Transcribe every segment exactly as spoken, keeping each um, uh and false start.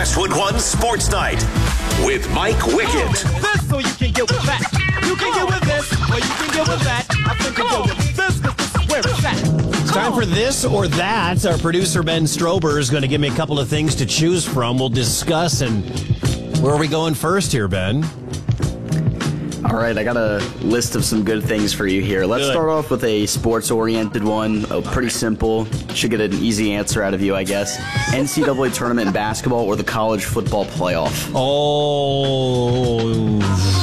Westwood One Sports Night with Mike Wickett. This or you can get with that. You can get with this or you can get with that. I think you go with this because this is where it's at. It's time for this or that. Our producer Ben Strober is going to give me a couple of things to choose from. We'll discuss. And where are we going first here, Ben? All right, I got a list of some good things for you here. Let's Good. start off with a sports-oriented one. Oh, pretty simple. Should get an easy answer out of you, I guess. N C double A tournament in basketball or the college football playoff? Oh.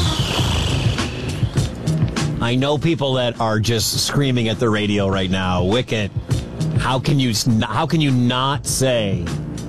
I know people that are just screaming at the radio right now. Wickett, how can you how can you not say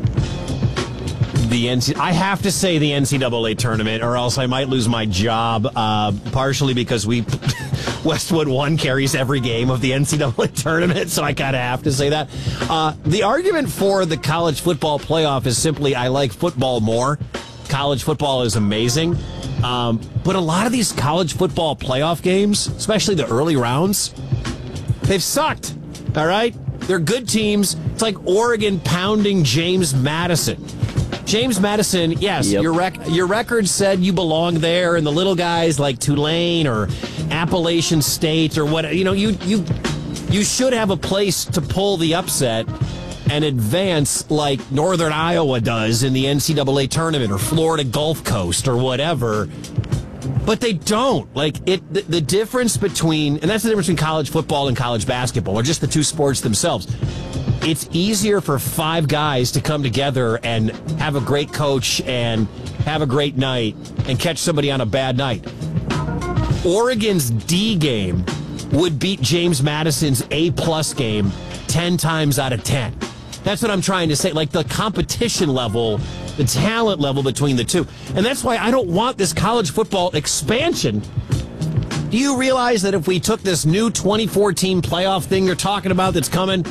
the N C double A? I have to say the N C double A tournament, or else I might lose my job. Uh, partially because we Westwood One carries every game of the N C double A tournament, so I kind of have to say that. Uh, the argument for the college football playoff is simply I like football more. College football is amazing, um, but a lot of these college football playoff games, especially the early rounds, they've sucked. All right, they're good teams. It's like Oregon pounding James Madison. James Madison, yes, Yep. your rec- your record said you belong there, and the little guys like Tulane or Appalachian State or what, you know, you you you should have a place to pull the upset and advance like Northern Iowa does in the N C double A tournament or Florida Gulf Coast or whatever. But they don't. Like it the, the difference between, and that's the difference between college football and college basketball, or just the two sports themselves. It's easier for five guys to come together and have a great coach and have a great night and catch somebody on a bad night. Oregon's D game would beat James Madison's A-plus game ten times out of ten. That's what I'm trying to say. Like the competition level, the talent level between the two. And that's why I don't want this college football expansion. Do you realize that if we took this new twenty fourteen playoff thing you're talking about that's coming,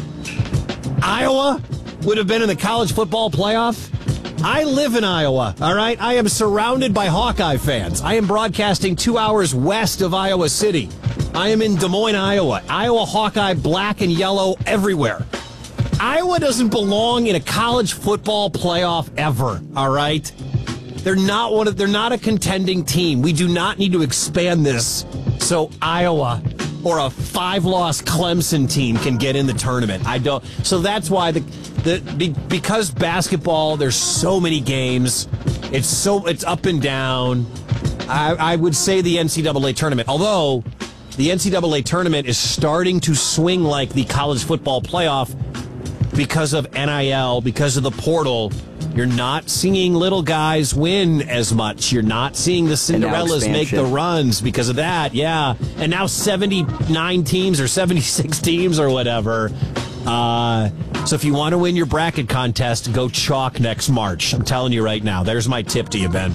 Iowa would have been in the college football playoff? I live in Iowa, all right? I am surrounded by Hawkeye fans. I am broadcasting two hours west of Iowa City. I am in Des Moines, Iowa. Iowa Hawkeye, black and yellow everywhere. Iowa doesn't belong in a college football playoff ever, all right? They're not one of, they're not a contending team. We do not need to expand this so Iowa or a five-loss Clemson team can get in the tournament. I don't. So that's why the the be, because basketball, there's so many games. It's so it's up and down. I, I would say the N C double A tournament, although the N C double A tournament is starting to swing like the college football playoff because of N I L, because of the portal. You're not seeing little guys win as much. You're not seeing the Cinderellas make the runs because of that. Yeah. And now seventy-nine teams or seventy-six teams or whatever. Uh, so if you want to win your bracket contest, go chalk next March. I'm telling you right now. There's my tip to you, Ben.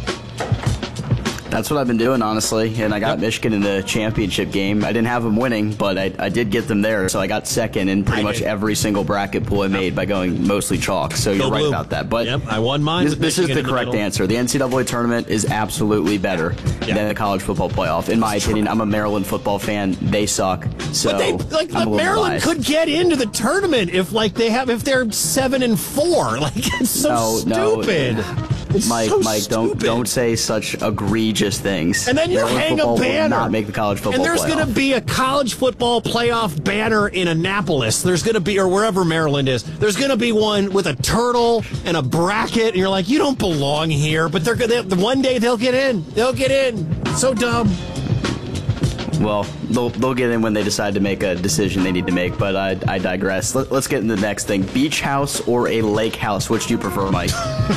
That's what I've been doing, honestly, and I got Yep. Michigan in the championship game. I didn't have them winning, but I, I did get them there, so I got second in pretty I much did. every single bracket pool I made by going mostly chalk, so you're Go right blue. about that. But Yep, I won mine This, with this is Michigan the in the correct middle. answer. The N C double A tournament is absolutely better Yeah. than the college football playoff. In my opinion, I'm a Maryland football fan. They suck, so But they like I'm a little Maryland biased. could get into the tournament if like they have if they're seven and four. Like it's so No, no. stupid. It's Mike, so Mike, don't stupid. don't say such egregious things. And then you Maryland hang a football will banner. not make the college football And there's playoff. going to be a college football playoff banner in Annapolis. There's going to be, or wherever Maryland is, there's going to be one with a turtle and a bracket. And you're like, you don't belong here. But they're going to, one day they'll get in. They'll get in. So dumb. Well, they'll, they'll get in when they decide to make a decision they need to make, but I, I digress. Let, let's get into the next thing. Beach house or a lake house? Which do you prefer, Mike?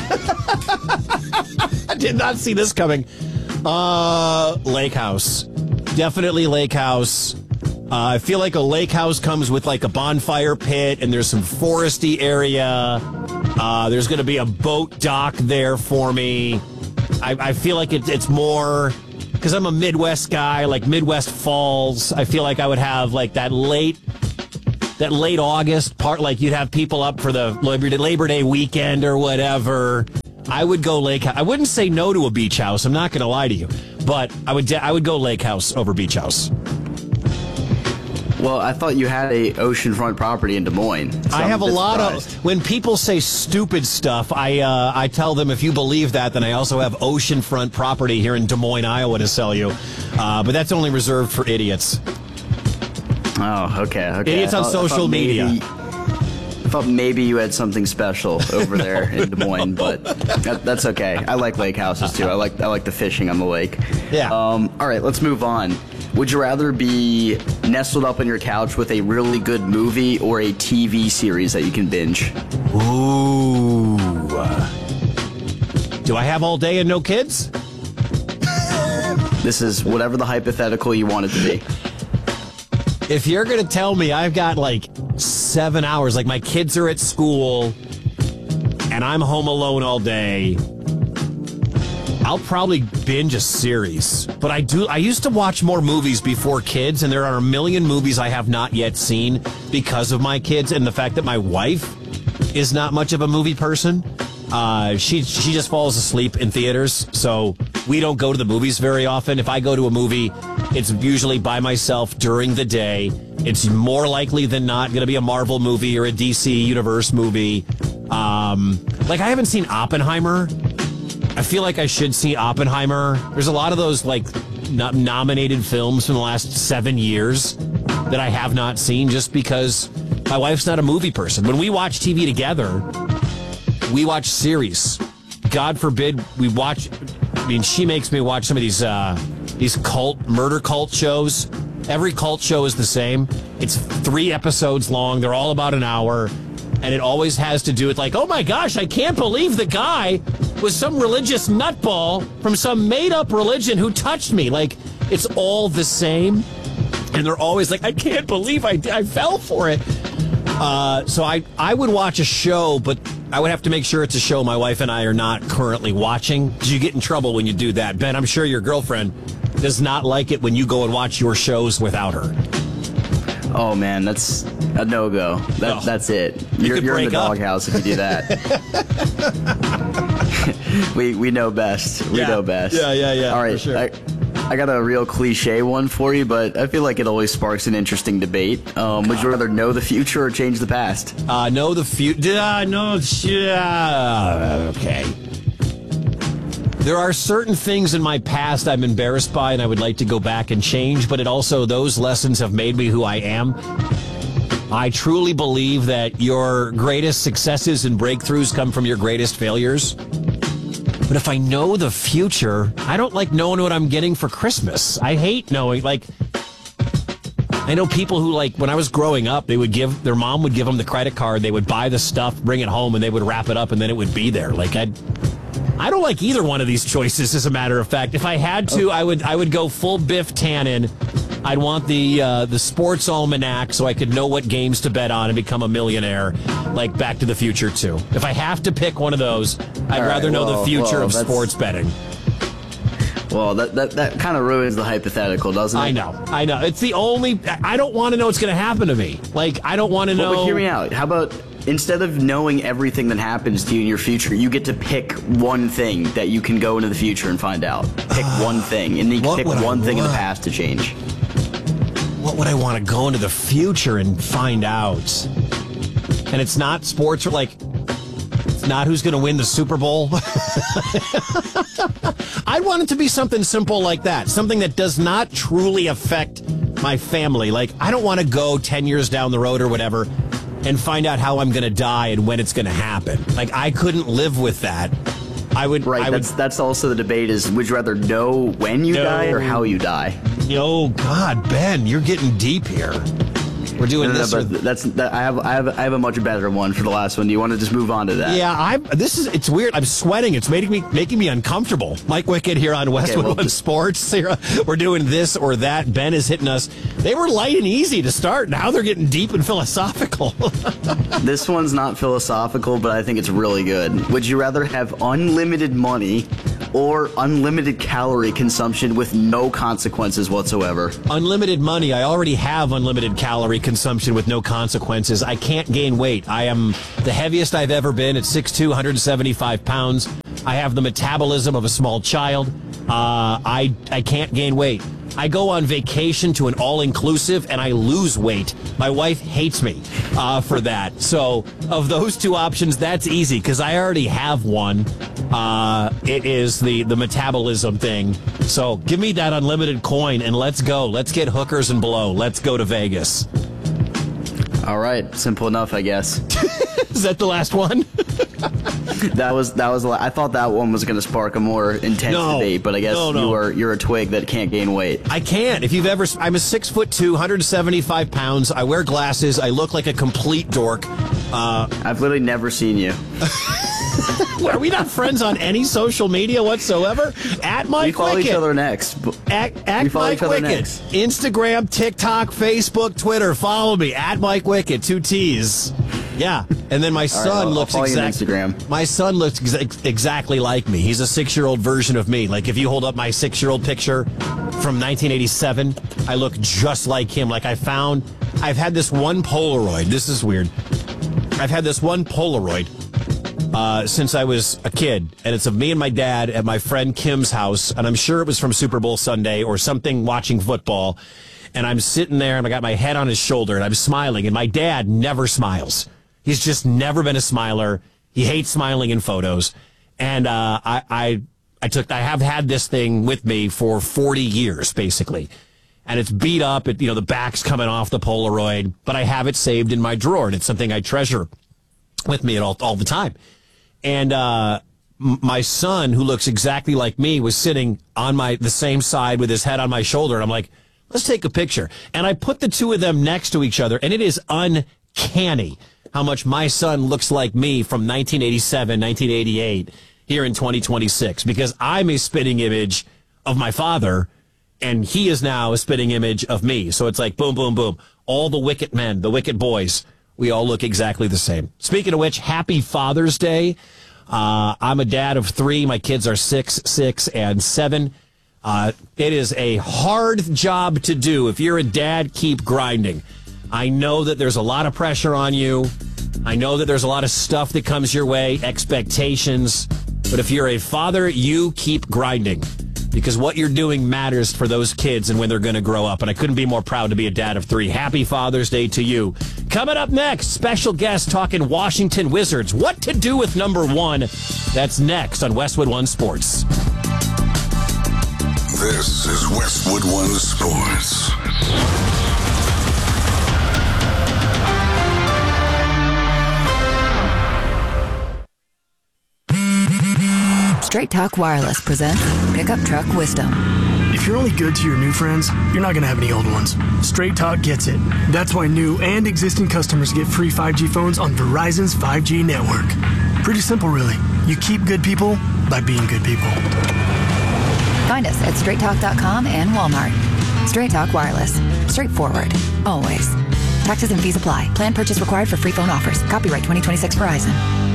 I did not see this coming. Uh, lake house. Definitely lake house. Uh, I feel like a lake house comes with like a bonfire pit and there's some foresty area. Uh, there's going to be a boat dock there for me. I, I feel like it, it's more because I'm a Midwest guy, like Midwest Falls. I feel like I would have like that late, that late August part. Like you'd have people up for the Labor Day, Labor Day weekend or whatever. I would go lake house. I wouldn't say no to a beach house. I'm not going to lie to you, but I would. De- I would go lake house over beach house. Well, I thought you had a oceanfront property in Des Moines. So I I'm have a bit lot surprised. of. When people say stupid stuff, I uh, I tell them if you believe that, then I also have oceanfront property here in Des Moines, Iowa, to sell you. Uh, but that's only reserved for idiots. Oh, okay. okay. Idiots I on thought- I social thought media. maybe- I thought maybe you had something special over there in Des Moines, but that, that's okay. I like lake houses too. I like I like the fishing on the lake. Yeah. Um, all right, let's move on. Would you rather be nestled up on your couch with a really good movie or a T V series that you can binge? Ooh. Do I have all day and no kids? This is whatever the hypothetical you want it to be. If you're going to tell me I've got like seven hours, like my kids are at school and I'm home alone all day, I'll probably binge a series. But I do. I used to watch more movies before kids, and there are a million movies I have not yet seen because of my kids and the fact that my wife is not much of a movie person. Uh, she she just falls asleep in theaters, so we don't go to the movies very often. If I go to a movie, it's usually by myself during the day. It's more likely than not going to be a Marvel movie or a D C Universe movie. Um, like I haven't seen Oppenheimer. I feel like I should see Oppenheimer. There's a lot of those like no- nominated films from the last seven years that I have not seen just because my wife's not a movie person. When we watch T V together, we watch series. God forbid we watch. I mean, she makes me watch some of these uh, these cult murder cult shows. Every cult show is the same. It's three episodes long. They're all about an hour. And it always has to do with like, oh my gosh, I can't believe the guy was some religious nutball from some made-up religion who touched me. Like, it's all the same. And they're always like, I can't believe I, I fell for it. Uh, so I, I would watch a show, but I would have to make sure it's a show my wife and I are not currently watching. Because you get in trouble when you do that. Ben, I'm sure your girlfriend does not like it when you go and watch your shows without her. Oh man, that's a no-go. That, Oh. That's it. You You're, could you're in the break up. doghouse if you do that. we we know best. We Yeah. know best. Yeah, yeah, yeah, All right, for sure. I, I got a real cliche one for you, but I feel like it always sparks an interesting debate. Um, would you rather know the future or change the past? Uh, know the future. Uh, no, yeah. Okay. There are certain things in my past I'm embarrassed by and I would like to go back and change, but it also, those lessons have made me who I am. I truly believe that your greatest successes and breakthroughs come from your greatest failures. But if I know the future, I don't like knowing what I'm getting for Christmas. I hate knowing, like, I know people who, like, when I was growing up, they would give, their mom would give them the credit card, they would buy the stuff, bring it home, and they would wrap it up, and then it would be there. Like, I'd, I don't like either one of these choices, as a matter of fact. If I had to, I would I would go full Biff Tannen. I'd want the uh, the sports almanac so I could know what games to bet on and become a millionaire, like Back to the Future two. If I have to pick one of those, I'd All right, rather know well, the future well, of that's- sports betting. Well, that that, that kind of ruins the hypothetical, doesn't it? I know, I know. It's the only. I don't want to know what's going to happen to me. Like, I don't want to know. Well, but hear me out. How about instead of knowing everything that happens to you in your future, you get to pick one thing that you can go into the future and find out. Pick one thing, and then you can What pick would I one thing in the want? past to change. What would I want to go into the future and find out? And it's not sports, or like, it's not who's going to win the Super Bowl. I want it to be something simple like that. Something that does not truly affect my family. Like, I don't want to go ten years down the road or whatever and find out how I'm going to die and when it's going to happen. Like, I couldn't live with that. I would, Right. I would, that's that's also the debate: is would you rather know when you No. die or how you die? oh God, Ben, you're getting deep here. We're doing No, no, this. or- but that's that, I have I have I have a much better one for the last one. Do you want to just move on to that? Yeah, I. This is. It's weird. I'm sweating. It's making me making me uncomfortable. Mike Wickett here on Westwood well, One just- Sports. Here, we're doing this or that. Ben is hitting us. They were light and easy to start. Now they're getting deep and philosophical. This one's not philosophical, but I think it's really good. Would you rather have unlimited money or unlimited calorie consumption with no consequences whatsoever? Unlimited money. I already have unlimited calorie consumption with no consequences. I can't gain weight. I am the heaviest I've ever been at six foot two, one hundred seventy-five pounds. I have the metabolism of a small child. Uh, I I can't gain weight. I go on vacation to an all-inclusive and I lose weight. My wife hates me uh, for that. So of those two options, that's easy because I already have one. Uh, it is the, the metabolism thing. So give me that unlimited coin and let's go. Let's get hookers and blow. Let's go to Vegas. All right, simple enough, I guess. Is that the last one? That was that was. I thought that one was going to spark a more intense No. debate, but I guess No, no. you are you're a twig that can't gain weight. I can't. If you've ever, I'm a six foot two, one hundred seventy-five pounds. I wear glasses. I look like a complete dork. Uh, I've literally never seen you. are we not friends on any social media whatsoever? At Mike We follow Wicket. each other next. At, at We follow Mike each other Wicket. next. Instagram, TikTok, Facebook, Twitter. Follow me at Mike Wicket. Two T's. Yeah, and then my son I'll- I'll looks follow you on exactly. Instagram. My son looks ex- exactly like me. He's a six-year-old version of me. Like if you hold up my six-year-old picture from nineteen eighty-seven, I look just like him. Like I found, I've had this one Polaroid. This is weird. I've had this one Polaroid uh, since I was a kid, and it's of me and my dad at my friend Kim's house, and I'm sure it was from Super Bowl Sunday or something, watching football. And I'm sitting there, and I got my head on his shoulder, and I'm smiling, and my dad never smiles. He's just never been a smiler. He hates smiling in photos. And uh, I, I, I took, I have had this thing with me for forty years, basically. And it's beat up. It, you know, the back's coming off the Polaroid, but I have it saved in my drawer, and it's something I treasure with me at all, all the time. And uh, m- my son, who looks exactly like me, was sitting on my the same side with his head on my shoulder, and I'm like, let's take a picture. And I put the two of them next to each other, and it is uncanny how much my son looks like me from nineteen eighty-seven, nineteen eighty-eight here in twenty twenty-six, because I'm a spitting image of my father, and he is now a spitting image of me. So it's like boom, boom, boom. All the Wicket men, the Wicket boys, we all look exactly the same. Speaking of which, happy Father's Day. Uh, I'm a dad of three. My kids are six, six, and seven. Uh, it is a hard job to do. If you're a dad, keep grinding. I know that there's a lot of pressure on you. I know that there's a lot of stuff that comes your way, expectations. But if you're a father, you keep grinding, because what you're doing matters for those kids and when they're going to grow up. And I couldn't be more proud to be a dad of three. Happy Father's Day to you. Coming up next, special guest talking Washington Wizards. What to do with number one? That's next on Westwood One Sports. This is Westwood One Sports. Straight Talk Wireless presents Pickup Truck Wisdom. If you're only good to your new friends, you're not going to have any old ones. Straight Talk gets it. That's why new and existing customers get free five G phones on Verizon's five G network. Pretty simple, really. You keep good people by being good people. Find us at straight talk dot com and Walmart. Straight Talk Wireless. Straightforward. Always. Taxes and fees apply. Plan purchase required for free phone offers. Copyright twenty twenty-six Verizon.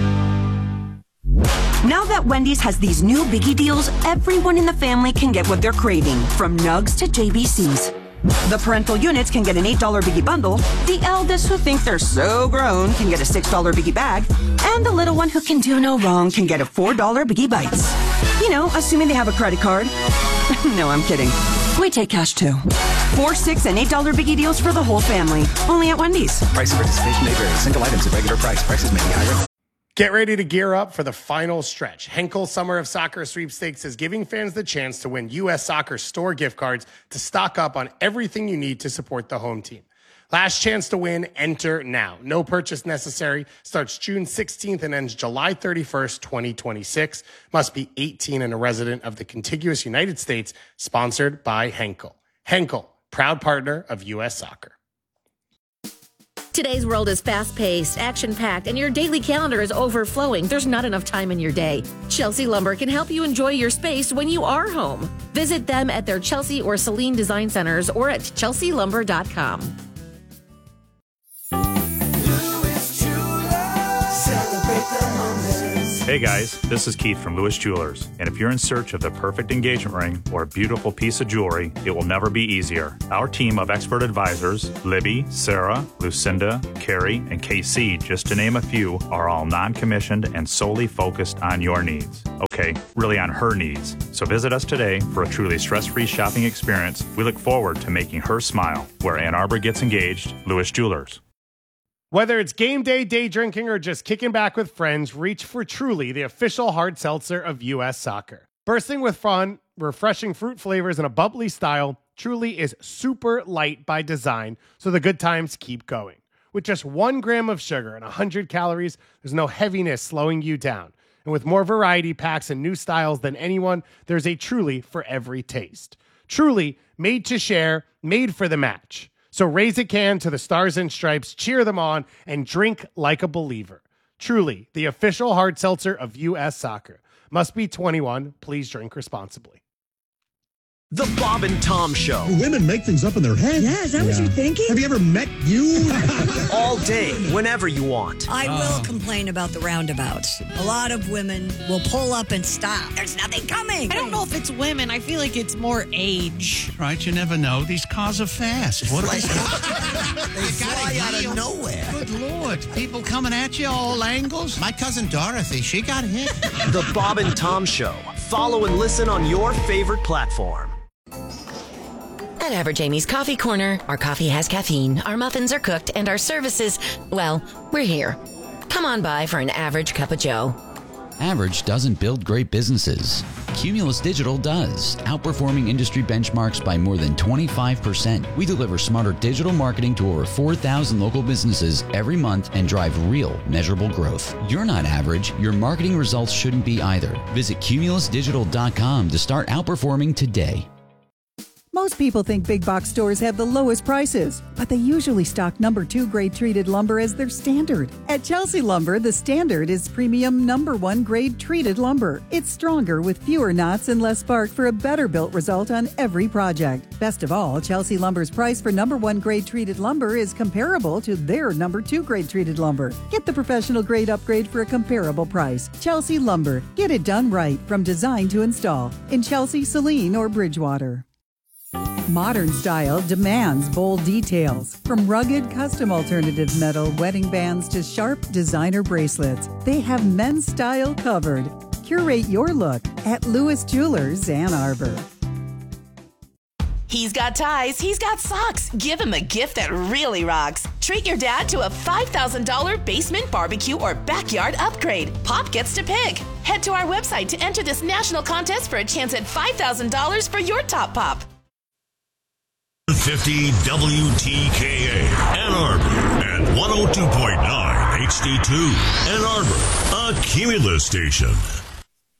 Now that Wendy's has these new biggie deals, everyone in the family can get what they're craving, from nugs to J B Cs. The parental units can get an eight dollar biggie bundle, the eldest who think they're so grown can get a six dollar biggie bag, and the little one who can do no wrong can get a four dollar biggie bites. You know, assuming they have a credit card. No, I'm kidding. We take cash too. Four, six, and eight dollar biggie deals for the whole family. Only at Wendy's. Price of participation may vary. Single items at regular price. Prices may be higher. Get ready to gear up for the final stretch. Henkel Summer of Soccer Sweepstakes is giving fans the chance to win U S Soccer store gift cards to stock up on everything you need to support the home team. Last chance to win, enter now. No purchase necessary. Starts June sixteenth and ends July thirty-first, twenty twenty-six. Must be eighteen and a resident of the contiguous United States. Sponsored by Henkel. Henkel, proud partner of U S Soccer. Today's world is fast-paced, action-packed, and your daily calendar is overflowing. There's not enough time in your day. Chelsea Lumber can help you enjoy your space when you are home. Visit them at their Chelsea or Celine Design Centers or at chelsea lumber dot com. Celebrate the moments. Hey guys, this is Keith from Lewis Jewelers, and if you're in search of the perfect engagement ring or a beautiful piece of jewelry, it will never be easier. Our team of expert advisors, Libby, Sarah, Lucinda, Carrie, and K C, just to name a few, are all non-commissioned and solely focused on your needs. Okay, really on her needs. So visit us today for a truly stress-free shopping experience. We look forward to making her smile. Where Ann Arbor gets engaged, Lewis Jewelers. Whether it's game day, day drinking, or just kicking back with friends, reach for Truly, the official hard seltzer of U S Soccer. Bursting with fun, refreshing fruit flavors, and a bubbly style, Truly is super light by design, so the good times keep going. With just one gram of sugar and one hundred calories, there's no heaviness slowing you down. And with more variety packs and new styles than anyone, there's a Truly for every taste. Truly, made to share, made for the match. So raise a can to the Stars and Stripes, cheer them on, and drink like a believer. Truly, the official hard seltzer of U S Soccer. Must be twenty-one. Please drink responsibly. The Bob and Tom Show. Women make things up in their head. Yeah, is that yeah. what you're thinking? Have you ever met you? All day, whenever you want. I oh. will complain about the roundabouts. A lot of women will pull up and stop. There's nothing coming. I don't know if it's women. I feel like it's more age. Right, you never know. These cars are fast. What like, they fly out of nowhere. Good Lord. People coming at you all angles. My cousin Dorothy, she got hit. The Bob and Tom Show. Follow and listen on your favorite platform. At Average Amy's Coffee Corner, our coffee has caffeine, our muffins are cooked, and our services, well, we're here. Come on by for an average cup of joe. Average doesn't build great businesses. Cumulus Digital does, outperforming industry benchmarks by more than twenty-five percent. We deliver smarter digital marketing to over four thousand local businesses every month and drive real, measurable growth. You're not average. Your marketing results shouldn't be either. Visit cumulus digital dot com to start outperforming today. Most people think big box stores have the lowest prices, but they usually stock number two grade treated lumber as their standard. At Chelsea Lumber, the standard is premium number one grade treated lumber. It's stronger with fewer knots and less bark for a better built result on every project. Best of all, Chelsea Lumber's price for number one grade treated lumber is comparable to their number two grade treated lumber. Get the professional grade upgrade for a comparable price. Chelsea Lumber. Get it done right from design to install in Chelsea, Saline, or Bridgewater. Modern style demands bold details. From rugged custom alternative metal wedding bands to sharp designer bracelets, they have men's style covered. Curate your look at Lewis Jewelers, Ann Arbor. He's got ties, he's got socks. Give him a gift that really rocks. Treat your dad to a five thousand dollars basement barbecue or backyard upgrade. Pop gets to pick. Head to our website to enter this national contest for a chance at five thousand dollars for your top pop. fifty W T K A Ann Arbor and one oh two point nine H D two Ann Arbor, a Cumulus station.